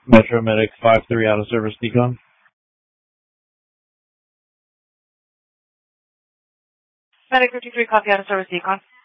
Metro Medic 5-3 out of service decon. Medic 53, copy out of service decon.